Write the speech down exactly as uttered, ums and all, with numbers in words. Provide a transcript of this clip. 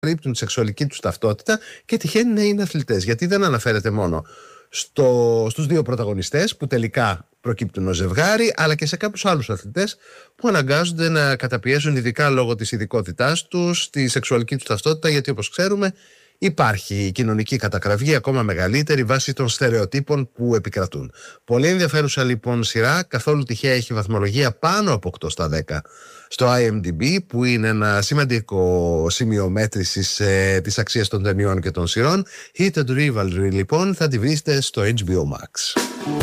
τη σεξουαλική τους ταυτότητα και τυχαίνει να είναι αθλητές. Γιατί δεν αναφέρεται μόνο στο, στους δύο πρωταγωνιστές που τελικά προκύπτουν ως ζευγάρι, αλλά και σε κάποιους άλλους αθλητές που αναγκάζονται να καταπιέζουν, ειδικά λόγω της ειδικότητάς τους, τη σεξουαλική τους ταυτότητα, γιατί όπως ξέρουμε υπάρχει κοινωνική κατακραυγή ακόμα μεγαλύτερη βάσει των στερεοτύπων που επικρατούν. Πολύ ενδιαφέρουσα λοιπόν σειρά, καθόλου τυχαία έχει βαθμολογία πάνω από οκτώ στα δέκα στο άι εμ ντι μπι, που είναι ένα σημαντικό σημείο μέτρησης ε, της αξίας των ταινιών και των σειρών. Heated Rivalry λοιπόν θα τη βρείτε στο έιτς μπι ο Max.